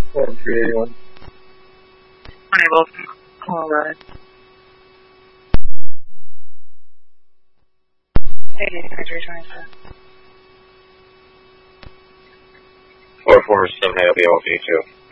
381. Unable to call red. Hey, 327. 447 ALB, LV2.